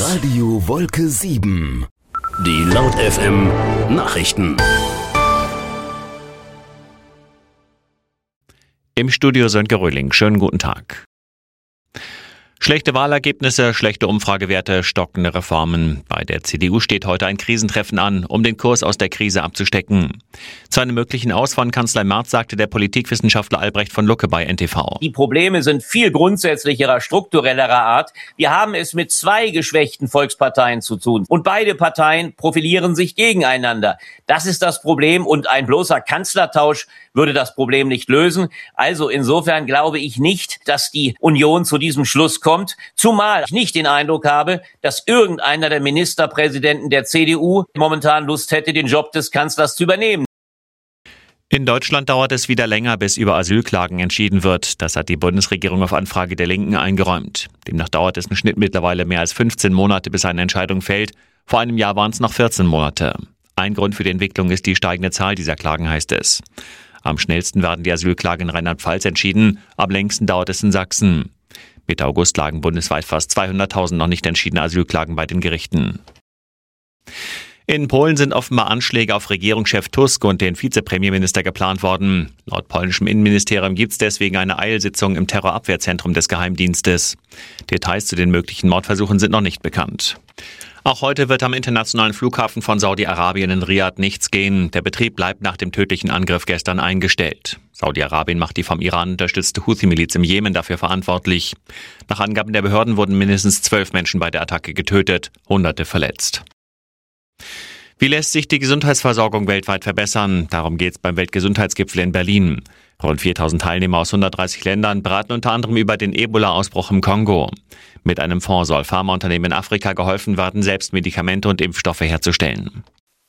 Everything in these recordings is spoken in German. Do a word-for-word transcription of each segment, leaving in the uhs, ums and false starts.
Radio Wolke sieben. Die Laut F M Nachrichten. Im Studio Sönke Röhling. Schönen guten Tag. Schlechte Wahlergebnisse, schlechte Umfragewerte, stockende Reformen. Bei der C D U steht heute ein Krisentreffen an, um den Kurs aus der Krise abzustecken. Zu einem möglichen Aus von Kanzler Merz sagte der Politikwissenschaftler Albrecht von Lucke bei N T V. Die Probleme sind viel grundsätzlicherer, strukturellerer Art. Wir haben es mit zwei geschwächten Volksparteien zu tun. Und beide Parteien profilieren sich gegeneinander. Das ist das Problem und ein bloßer Kanzlertausch würde das Problem nicht lösen. Also insofern glaube ich nicht, dass die Union zu diesem Schluss kommt. Zumal ich nicht den Eindruck habe, dass irgendeiner der Ministerpräsidenten der C D U momentan Lust hätte, den Job des Kanzlers zu übernehmen. In Deutschland dauert es wieder länger, bis über Asylklagen entschieden wird. Das hat die Bundesregierung auf Anfrage der Linken eingeräumt. Demnach dauert es im Schnitt mittlerweile mehr als fünfzehn Monate, bis eine Entscheidung fällt. Vor einem Jahr waren es noch vierzehn Monate. Ein Grund für die Entwicklung ist die steigende Zahl dieser Klagen, heißt es. Am schnellsten werden die Asylklagen in Rheinland-Pfalz entschieden, am längsten dauert es in Sachsen. Mitte August lagen bundesweit fast zweihunderttausend noch nicht entschiedene Asylklagen bei den Gerichten. In Polen sind offenbar Anschläge auf Regierungschef Tusk und den Vizepremierminister geplant worden. Laut polnischem Innenministerium gibt es deswegen eine Eilsitzung im Terrorabwehrzentrum des Geheimdienstes. Details zu den möglichen Mordversuchen sind noch nicht bekannt. Auch heute wird am internationalen Flughafen von Saudi-Arabien in Riad nichts gehen. Der Betrieb bleibt nach dem tödlichen Angriff gestern eingestellt. Saudi-Arabien macht die vom Iran unterstützte Houthi-Miliz im Jemen dafür verantwortlich. Nach Angaben der Behörden wurden mindestens zwölf Menschen bei der Attacke getötet, Hunderte verletzt. Wie lässt sich die Gesundheitsversorgung weltweit verbessern? Darum geht es beim Weltgesundheitsgipfel in Berlin. Rund viertausend Teilnehmer aus hundertdreißig Ländern beraten unter anderem über den Ebola-Ausbruch im Kongo. Mit einem Fonds soll Pharmaunternehmen in Afrika geholfen werden, selbst Medikamente und Impfstoffe herzustellen.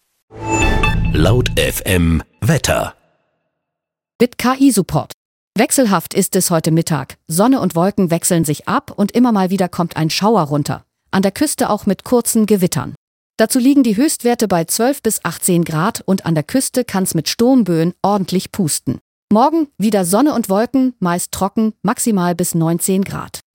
Laut F M Wetter. Mit K I-Support. Wechselhaft ist es heute Mittag. Sonne und Wolken wechseln sich ab und immer mal wieder kommt ein Schauer runter. An der Küste auch mit kurzen Gewittern. Dazu liegen die Höchstwerte bei zwölf bis achtzehn Grad und an der Küste kann es mit Sturmböen ordentlich pusten. Morgen wieder Sonne und Wolken, meist trocken, maximal bis neunzehn Grad.